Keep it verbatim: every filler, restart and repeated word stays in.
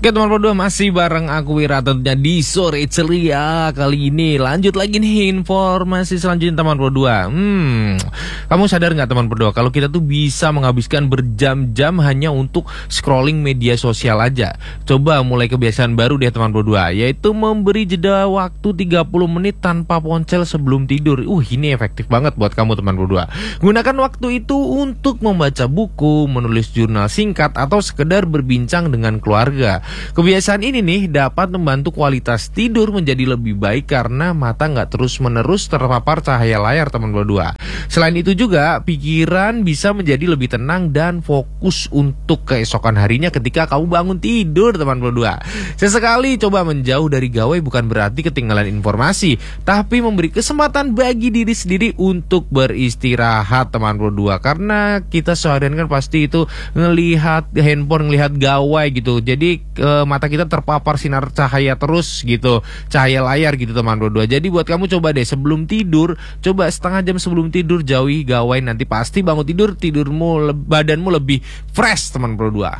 Oke teman berdua, masih bareng aku Wira tentunya di sore ceria kali ini. Lanjut lagi nih informasi selanjutnya teman berdua. Hmm, kamu sadar nggak teman berdua kalau kita tuh bisa menghabiskan berjam-jam hanya untuk scrolling media sosial aja. Coba mulai kebiasaan baru deh teman berdua, yaitu memberi jeda waktu tiga puluh menit tanpa ponsel sebelum tidur. Uh, ini efektif banget buat kamu teman berdua. Gunakan waktu itu untuk membaca buku, menulis jurnal singkat, atau sekedar berbincang dengan keluarga. Kebiasaan ini nih dapat membantu kualitas tidur menjadi lebih baik karena mata nggak terus-menerus terpapar cahaya layar teman berdua. Selain itu juga pikiran bisa menjadi lebih tenang dan fokus untuk keesokan harinya ketika kamu bangun tidur teman berdua. Sesekali coba menjauh dari gawai bukan berarti ketinggalan informasi, tapi memberi kesempatan bagi diri sendiri untuk beristirahat teman berdua. Karena kita seharian kan pasti itu ngelihat handphone, ngelihat gawai gitu. Jadi ke mata kita terpapar sinar cahaya terus gitu, cahaya layar gitu teman berdua. Jadi buat kamu coba deh sebelum tidur, coba setengah jam sebelum tidur jauhi gawai, nanti pasti bangun tidur tidurmu badanmu lebih fresh teman berdua.